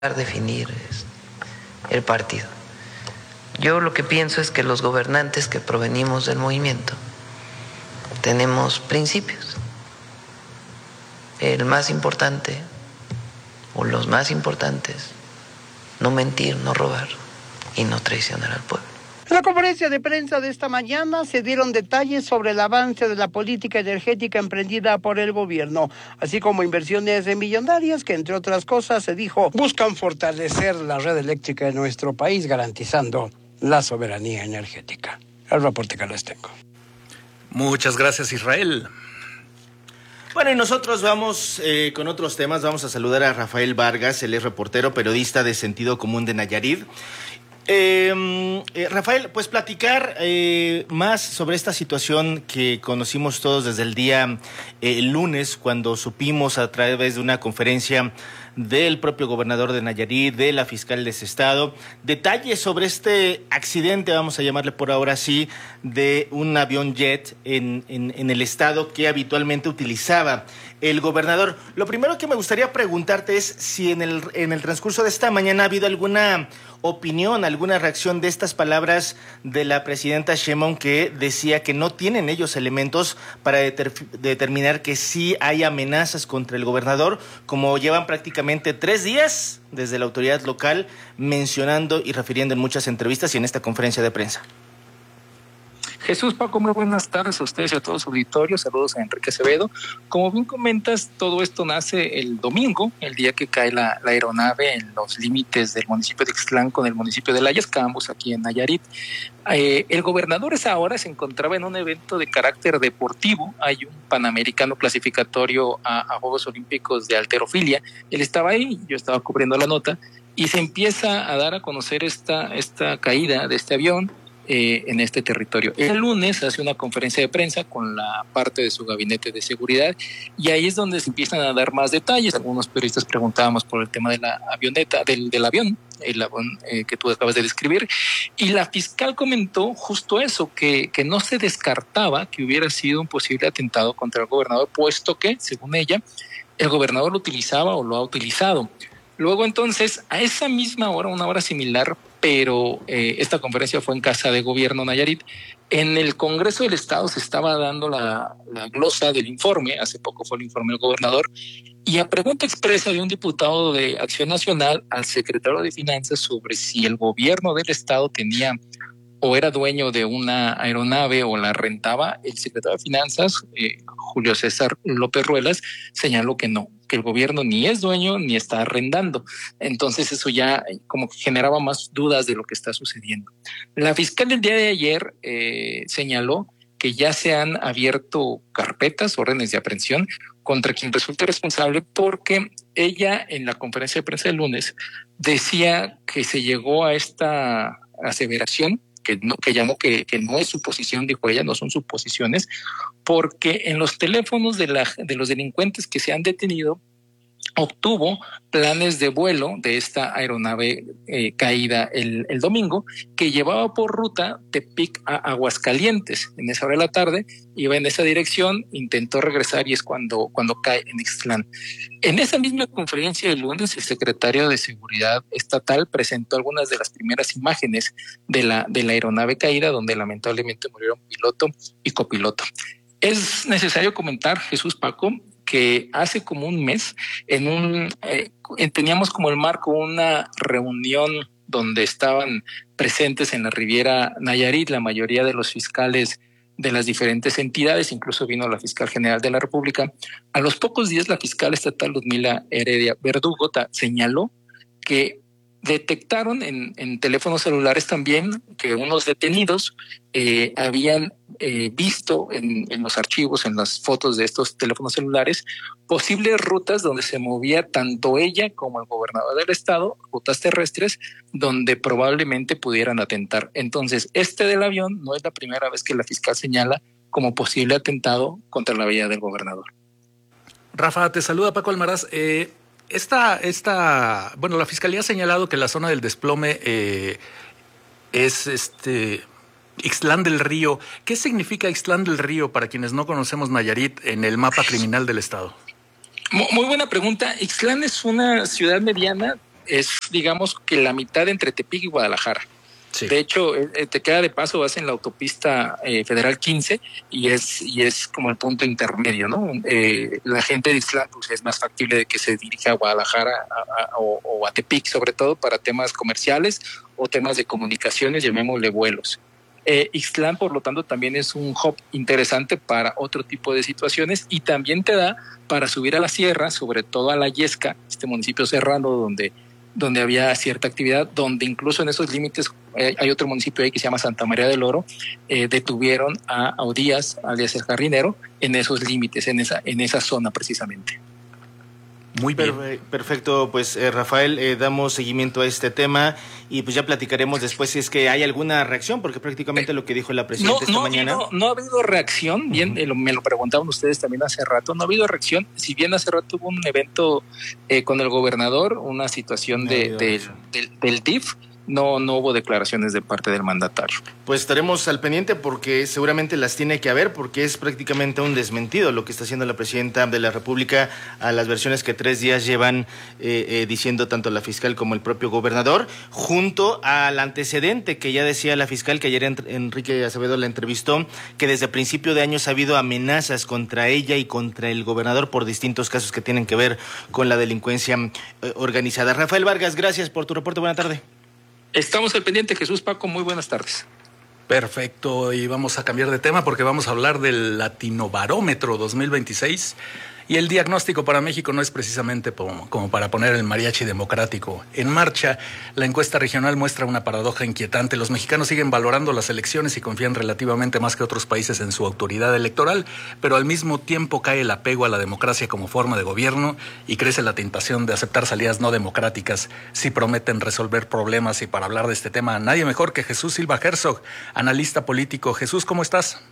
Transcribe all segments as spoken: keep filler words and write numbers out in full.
definir el partido. Yo lo que pienso es que los gobernantes que provenimos del movimiento tenemos principios. El más importante, o los más importantes, no mentir, no robar y no traicionar al pueblo. En la conferencia de prensa de esta mañana se dieron detalles sobre el avance de la política energética emprendida por el gobierno, así como inversiones millonarias que, entre otras cosas, se dijo, buscan fortalecer la red eléctrica de nuestro país, garantizando la soberanía energética. El reporte que les tengo. Muchas gracias, Israel. Bueno, y nosotros vamos eh, con otros temas. Vamos a saludar a Rafael Vargas, él es reportero, periodista de Sentido Común de Nayarit. Eh, eh, Rafael, pues platicar eh, más sobre esta situación que conocimos todos desde el día eh, el lunes, cuando supimos a través de una conferencia del propio gobernador de Nayarit, de la fiscal de ese estado, detalles sobre este accidente, vamos a llamarle por ahora sí, de un avión jet en, en, en el estado que habitualmente utilizaba el gobernador. Lo primero que me gustaría preguntarte es si en el, en el transcurso de esta mañana ha habido alguna opinión, alguna reacción de estas palabras de la presidenta Sheinbaum, que decía que no tienen ellos elementos para deter, determinar que sí hay amenazas contra el gobernador, como llevan prácticamente tres días desde la autoridad local mencionando y refiriendo en muchas entrevistas y en esta conferencia de prensa. Jesús, Paco, muy buenas tardes a ustedes y a todos los auditorios. Saludos a Enrique Acevedo. Como bien comentas, todo esto nace el domingo, el día que cae la, la aeronave en los límites del municipio de Ixtlán con el municipio de Layasca, ambos aquí en Nayarit. Eh, el gobernador esa hora se encontraba en un evento de carácter deportivo. Hay un panamericano clasificatorio a, a Juegos Olímpicos de halterofilia. Él estaba ahí, yo estaba cubriendo la nota, y se empieza a dar a conocer esta, esta caída de este avión Eh, en este territorio. El lunes hace una conferencia de prensa con la parte de su gabinete de seguridad y ahí es donde se empiezan a dar más detalles. Algunos periodistas preguntábamos por el tema de la avioneta, del, del avión, el avión eh, que tú acabas de describir, y la fiscal comentó justo eso, que, que no se descartaba que hubiera sido un posible atentado contra el gobernador, puesto que, según ella, el gobernador lo utilizaba o lo ha utilizado. Luego entonces, a esa misma hora, una hora similar, pero eh, esta conferencia fue en Casa de Gobierno Nayarit, en el Congreso del Estado se estaba dando la, la glosa del informe, hace poco fue el informe del gobernador, y a pregunta expresa de un diputado de Acción Nacional al secretario de Finanzas sobre si el gobierno del Estado tenía o era dueño de una aeronave o la rentaba, el secretario de Finanzas, eh, Julio César López Ruelas, señaló que no, que el gobierno ni es dueño ni está arrendando. Entonces eso ya como que generaba más dudas de lo que está sucediendo. La fiscal el día de ayer eh, señaló que ya se han abierto carpetas, órdenes de aprehensión contra quien resulte responsable, porque ella en la conferencia de prensa del lunes decía que se llegó a esta aseveración que no, que llamó que, que no es suposición, dijo ella, no son suposiciones, porque en los teléfonos de, la, de los delincuentes que se han detenido obtuvo planes de vuelo de esta aeronave eh, caída el, el domingo, que llevaba por ruta Tepic a Aguascalientes. En esa hora de la tarde iba en esa dirección, intentó regresar y es cuando, cuando cae en Ixtlán. En esa misma conferencia del lunes, el secretario de Seguridad Estatal presentó algunas de las primeras imágenes de la, de la aeronave caída, donde lamentablemente murieron piloto y copiloto. Es necesario comentar, Jesús, Paco, que hace como un mes en un eh, teníamos como el marco una reunión donde estaban presentes en la Riviera Nayarit la mayoría de los fiscales de las diferentes entidades, incluso vino la fiscal general de la República. A los pocos días la fiscal estatal Ludmila Heredia Verdugo señaló que detectaron en, en teléfonos celulares también que unos detenidos eh, habían eh, visto en, en los archivos, en las fotos de estos teléfonos celulares, posibles rutas donde se movía tanto ella como el gobernador del estado, rutas terrestres, donde probablemente pudieran atentar. Entonces, este del avión no es la primera vez que la fiscal señala como posible atentado contra la vida del gobernador. Rafa, te saluda Paco Almaraz. Eh... Esta, esta, bueno, la Fiscalía ha señalado que la zona del desplome eh, es este Ixtlán del Río. ¿Qué significa Ixtlán del Río para quienes no conocemos Nayarit en el mapa criminal del estado? Muy buena pregunta. Ixtlán es una ciudad mediana es, digamos, que la mitad entre Tepic y Guadalajara. Sí. De hecho, eh, te queda de paso, vas en la autopista eh, Federal quince y es y es como el punto intermedio, ¿no? Eh, la gente de Ixtlán pues, es más factible de que se dirija a Guadalajara a, a, o, o a Tepic, sobre todo para temas comerciales o temas de comunicaciones, llamémosle vuelos. Eh, Ixtlán, por lo tanto, también es un hub interesante para otro tipo de situaciones y también te da para subir a la sierra, sobre todo a la Yesca, este municipio serrano donde donde había cierta actividad, donde incluso en esos límites eh, hay otro municipio ahí que se llama Santa María del Oro, eh, detuvieron a Audías, alias el jardinero, en esos límites, en esa, en esa zona precisamente. Muy bien. Perfecto, pues eh, Rafael, eh, damos seguimiento a este tema y pues ya platicaremos después si es que hay alguna reacción, porque prácticamente eh, lo que dijo la presidenta no, esta no mañana. Habido, no ha habido reacción, bien, uh-huh. eh, lo, me lo preguntaban ustedes también hace rato, no ha habido reacción, si bien hace rato hubo un evento eh, con el gobernador, una situación no de, de, del, del D I F, no, no hubo declaraciones de parte del mandatario. Pues estaremos al pendiente porque seguramente las tiene que haber, porque es prácticamente un desmentido lo que está haciendo la presidenta de la República a las versiones que tres días llevan eh, eh, diciendo tanto la fiscal como el propio gobernador, junto al antecedente que ya decía la fiscal, que ayer Enrique Acevedo la entrevistó, que desde principio de años ha habido amenazas contra ella y contra el gobernador por distintos casos que tienen que ver con la delincuencia eh, organizada. Rafael Vargas, gracias por tu reporte, buena tarde. Estamos al pendiente, Jesús, Paco, muy buenas tardes. Perfecto, y vamos a cambiar de tema porque vamos a hablar del Latinobarómetro dos mil veintiséis y el diagnóstico para México no es precisamente como, como para poner el mariachi democrático en marcha. La encuesta regional muestra una paradoja inquietante. Los mexicanos siguen valorando las elecciones y confían relativamente más que otros países en su autoridad electoral, pero al mismo tiempo cae el apego a la democracia como forma de gobierno y crece la tentación de aceptar salidas no democráticas si prometen resolver problemas. Y para hablar de este tema, nadie mejor que Jesús Silva Herzog, analista político. Jesús, ¿cómo estás?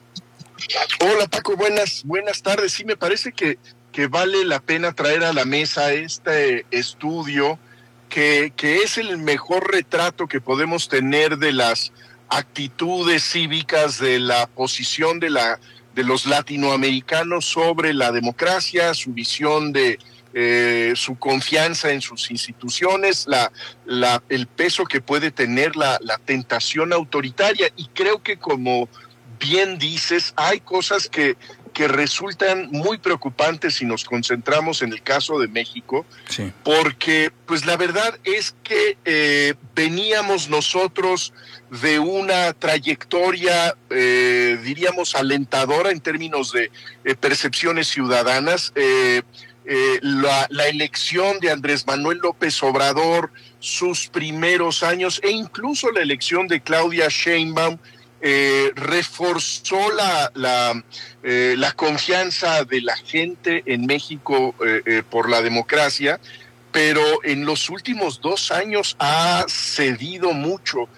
Hola Paco, buenas, buenas tardes. Sí, me parece que que vale la pena traer a la mesa este estudio que, que es el mejor retrato que podemos tener de las actitudes cívicas, de la posición de, la, de los latinoamericanos sobre la democracia, su visión de eh, su confianza en sus instituciones, la, la, el peso que puede tener la, la tentación autoritaria. Y creo que, como bien dices, hay cosas que que resultan muy preocupantes si nos concentramos en el caso de México, sí. porque pues la verdad es que eh, veníamos nosotros de una trayectoria, eh, diríamos, alentadora en términos de eh, percepciones ciudadanas. Eh, eh, la, la elección de Andrés Manuel López Obrador, sus primeros años, e incluso la elección de Claudia Sheinbaum, Eh, reforzó la, la, eh, la confianza de la gente en México eh, eh, por la democracia, pero en los últimos dos años ha cedido mucho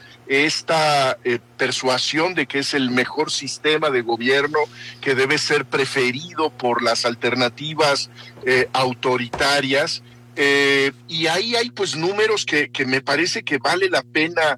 esta eh, persuasión de que es el mejor sistema de gobierno, que debe ser preferido por las alternativas eh, autoritarias, eh, y ahí hay pues números que, que me parece que vale la pena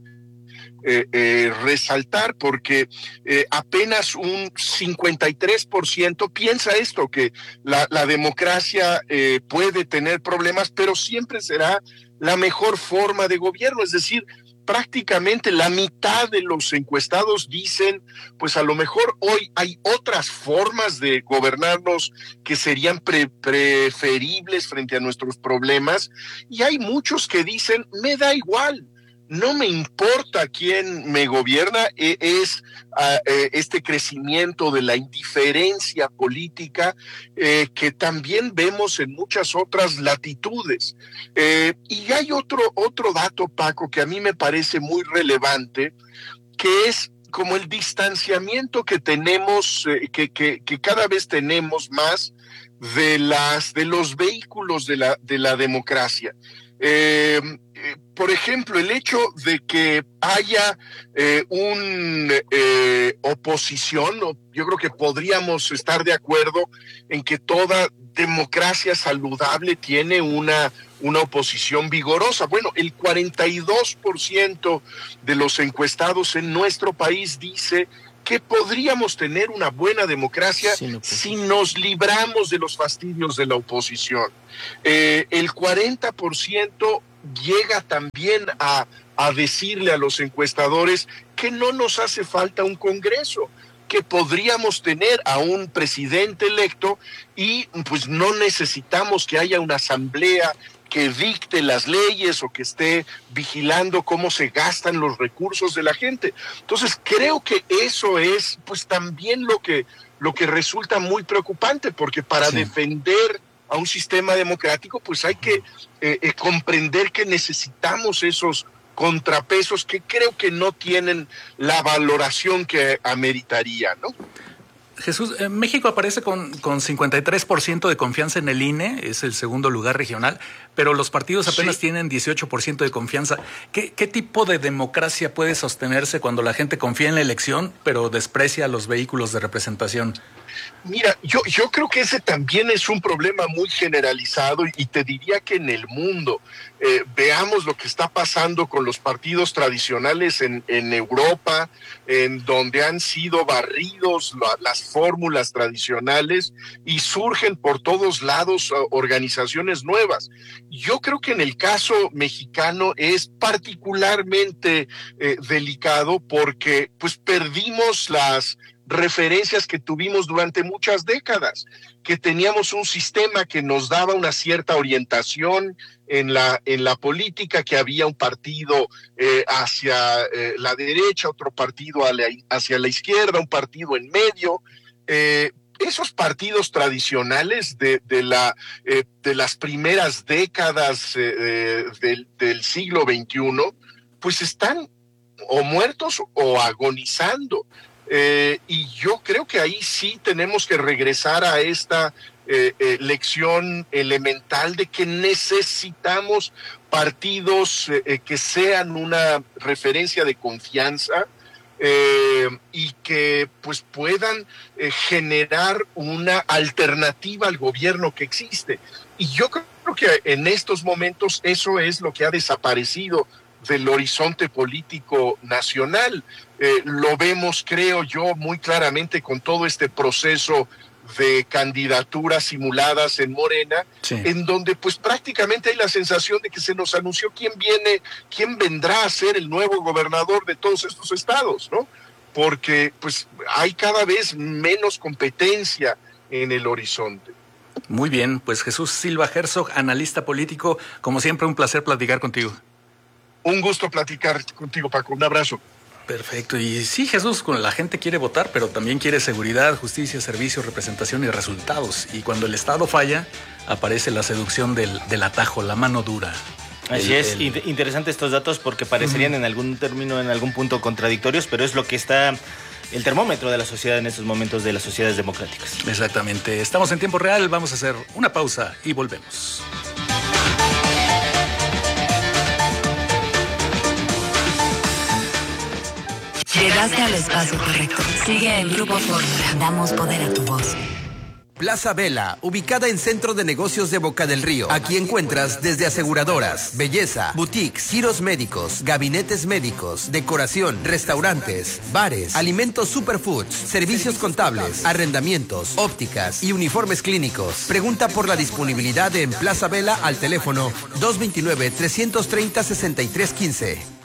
Eh, eh, resaltar, porque eh, apenas un cincuenta y tres por ciento piensa esto, que la, la democracia eh, puede tener problemas, pero siempre será la mejor forma de gobierno. Es decir, prácticamente la mitad de los encuestados dicen, pues a lo mejor hoy hay otras formas de gobernarnos que serían pre- preferibles frente a nuestros problemas, y hay muchos que dicen, me da igual, no me importa quién me gobierna. Es uh, eh, este crecimiento de la indiferencia política eh, que también vemos en muchas otras latitudes. Eh, y hay otro, otro dato, Paco, que a mí me parece muy relevante, que es como el distanciamiento que tenemos, eh, que, que, que cada vez tenemos más de, las, de los vehículos de la, de la democracia. Eh, eh, por ejemplo, el hecho de que haya eh, una eh, oposición, o yo creo que podríamos estar de acuerdo en que toda democracia saludable tiene una, una oposición vigorosa. Bueno, el cuarenta y dos por ciento de los encuestados en nuestro país dice que podríamos tener una buena democracia sí, no si nos libramos de los fastidios de la oposición. Eh, el cuarenta por ciento llega también a, a decirle a los encuestadores que no nos hace falta un Congreso, que podríamos tener a un presidente electo y pues no necesitamos que haya una asamblea que dicte las leyes o que esté vigilando cómo se gastan los recursos de la gente. Entonces creo que eso es pues también lo que, lo que resulta muy preocupante, porque para sí. defender a un sistema democrático pues hay que eh, eh, comprender que necesitamos esos contrapesos que creo que no tienen la valoración que ameritaría, ¿no? Jesús, eh, México aparece con, con cincuenta y tres por ciento de confianza en el I N E, es el segundo lugar regional, pero los partidos apenas sí. tienen dieciocho por ciento de confianza. ¿Qué, ¿Qué tipo de democracia puede sostenerse cuando la gente confía en la elección, pero desprecia los vehículos de representación? Mira, yo, yo creo que ese también es un problema muy generalizado, y, y te diría que en el mundo, eh, veamos lo que está pasando con los partidos tradicionales en, en Europa, en donde han sido barridos la, las fórmulas tradicionales y surgen por todos lados uh, organizaciones nuevas. Yo creo que en el caso mexicano es particularmente eh, delicado porque pues perdimos las referencias que tuvimos durante muchas décadas, que teníamos un sistema que nos daba una cierta orientación en la, en la política, que había un partido eh, hacia eh, la derecha, otro partido a la, hacia la izquierda, un partido en medio. Eh, esos partidos tradicionales de, de, la, eh, de las primeras décadas eh, del, del siglo veintiuno, pues están o muertos o agonizando. Eh, y yo creo que ahí sí tenemos que regresar a esta eh, eh, lección elemental de que necesitamos partidos eh, que sean una referencia de confianza eh, y que pues puedan eh, generar una alternativa al gobierno que existe. Y yo creo que en estos momentos eso es lo que ha desaparecido del horizonte político nacional. Eh, lo vemos, creo yo, muy claramente con todo este proceso de candidaturas simuladas en Morena, sí. en donde pues prácticamente hay la sensación de que se nos anunció quién viene, quién vendrá a ser el nuevo gobernador de todos estos estados, ¿no? Porque pues hay cada vez menos competencia en el horizonte. Muy bien, pues Jesús Silva Herzog, analista político, como siempre un placer platicar contigo. Un gusto platicar contigo, Paco. Un abrazo. Perfecto. Y sí, Jesús, la gente quiere votar, pero también quiere seguridad, justicia, servicio, representación y resultados. Y cuando el Estado falla, aparece la seducción del, del atajo, la mano dura. Así el, es, el... interesante estos datos porque parecerían uh-huh. en algún término, en algún punto contradictorios, pero es lo que está el termómetro de la sociedad en estos momentos de las sociedades democráticas. Exactamente. Estamos en tiempo real, vamos a hacer una pausa y volvemos. Llegaste al espacio correcto. Sigue en Grupo Fórmula. Damos poder a tu voz. Plaza Vela, ubicada en Centro de Negocios de Boca del Río. Aquí encuentras desde aseguradoras, belleza, boutiques, giros médicos, gabinetes médicos, decoración, restaurantes, bares, alimentos superfoods, servicios contables, arrendamientos, ópticas y uniformes clínicos. Pregunta por la disponibilidad en Plaza Vela al teléfono dos dos nueve, tres tres cero, seis tres uno cinco.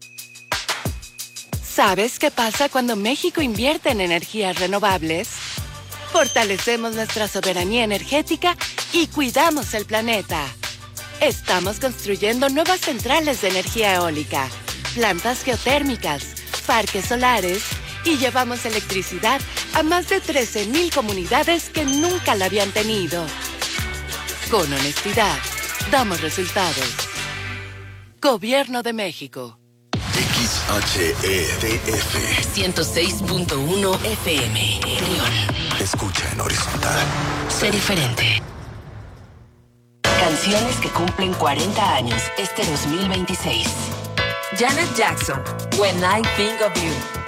¿Sabes qué pasa cuando México invierte en energías renovables? Fortalecemos nuestra soberanía energética y cuidamos el planeta. Estamos construyendo nuevas centrales de energía eólica, plantas geotérmicas, parques solares y llevamos electricidad a más de trece mil comunidades que nunca la habían tenido. Con honestidad, damos resultados. Gobierno de México. X H E D F ciento seis punto uno F M León. Escucha en horizontal. Sé diferente. Canciones que cumplen cuarenta años este dos mil veintiséis. Janet Jackson, When I Think of You.